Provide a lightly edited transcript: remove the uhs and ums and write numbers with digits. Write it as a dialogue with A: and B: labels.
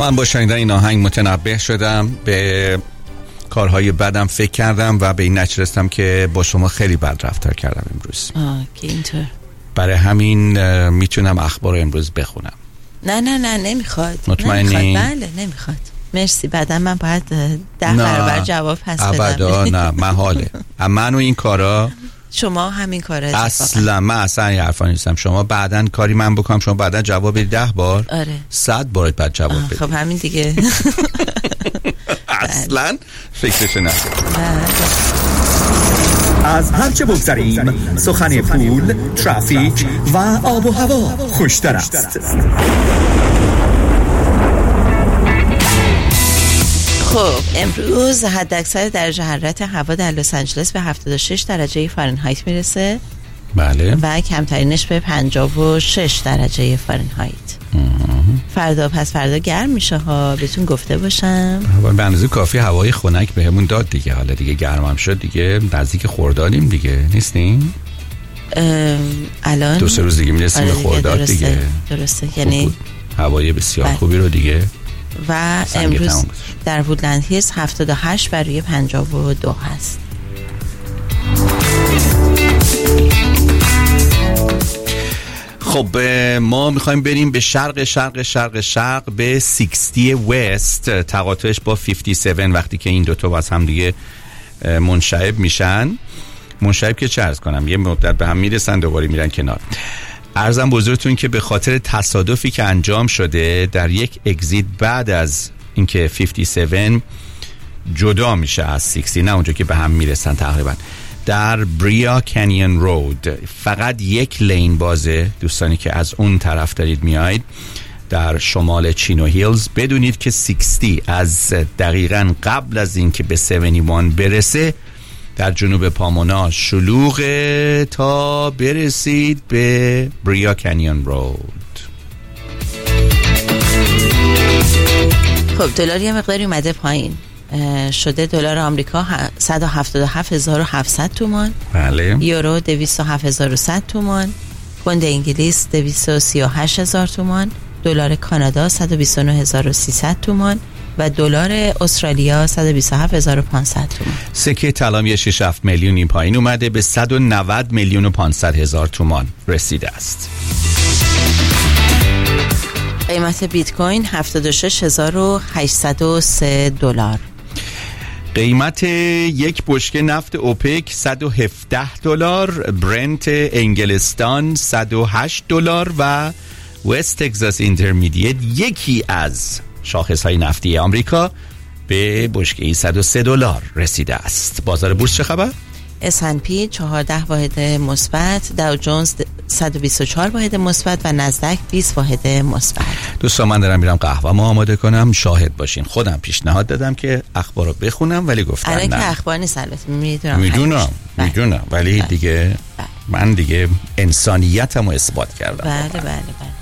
A: من با شنیدن این آهنگ متنبه شدم، به کارهای بدم فکر کردم و به این نتیجه رسیدم که با شما خیلی بد رفتار کردم امروز.
B: که اینطور.
A: برای همین میتونم اخبار امروز بخونم.
B: نه نمیخواد.
A: مطمئنی؟
B: بله نمیخواد. مرسی. بعدا من باید 10 برابر جواب پس بدم.
A: ابدا نه، محاله. من و این کارا
B: شما همین کارا
A: اصلا من اصلا این حرفا نیستم. شما بعدن کاری من بکنم شما بعدا جواب بدید 10 بار.
B: آره
A: 100 بار بعد جواب بدید.
B: خب همین دیگه.
A: اصلا فکرش نکنید.
C: از هرچه بگذریم سخن پول، ترافیک و آب و هوا خوشتر است.
B: خب امروز حداکثر درجه حرارت هوا در لس آنجلس به 76 درجه فارنهایت میرسه.
A: بله.
B: و کمترینش به 56 درجه فارنهایت. فردا پس فردا گرم میشه ها، بهتون گفته باشم.
A: به اندازه کافی هوای خنک بهمون داد دیگه. حالا دیگه گرم هم شد دیگه، نزدیک خردادیم دیگه، نیستیم؟
B: الان
A: 2-3 روز دیگه میرسیم به خرداد دیگه.
B: درسته یعنی
A: هوای بسیار خوبی رو دیگه.
B: و امروز در وودلند هیلز 78 بر روی 52 هست.
A: خب ما میخوایم بریم به شرق به 60 وست، تقاطعش با 57 وقتی که این دوتا باز هم دیگه منشعب میشن. منشعب که چه عرض کنم، یه مدت به هم میرسن دوباره میرن کنار. عرضم بزرگتون که به خاطر تصادفی که انجام شده در یک اگزیت بعد از اینکه 57 جدا میشه از 60، نه اونجا که به هم میرسن، تقریبا در بریا کانیون رود فقط یک لین بازه. دوستانی که از اون طرف دارید میاید در شمال چینو هیلز، بدونید که 60 از دقیقاً قبل از اینکه به 71 برسه در جنوب پامونا شلوغه تا برسید به بریا کانیون رود.
B: خب دلار یه مقداری اومده پایین، شده دلار آمریکا 177,700 تومان.
A: بله.
B: یورو 207,100 تومان. پوند انگلیس 238,000 تومان. دلار کانادا 129,300 تومان و دلار استرالیا 127,500 تومان.
A: سکه طلا 6.7 میلیون این پایین اومده به 190,500,000 تومان رسیده است.
B: قیمت بیت کوین 76,803 دلار.
A: قیمت یک بشکه نفت اوپک 117 دلار، برنت انگلستان 108 دلار و وست تگزاس اینترمدییت، یکی از شاخص‌های نفتی آمریکا، به بشکه 103 دلار رسیده است. بازار بورس چه خبر؟
B: S&P 14 واحد مثبت، داو جونز 124 واحد مثبت و نزدک 20 واحد مثبت.
A: دوستان من دارم میرم قهوه‌مو آماده کنم، شاهد باشین. خودم پیشنهاد دادم که اخبار رو بخونم ولی گفتن نه.
B: که اخبار نیست البته
A: میدونم ولی دیگه من دیگه انسانیتمو اثبات کردم.
B: بله.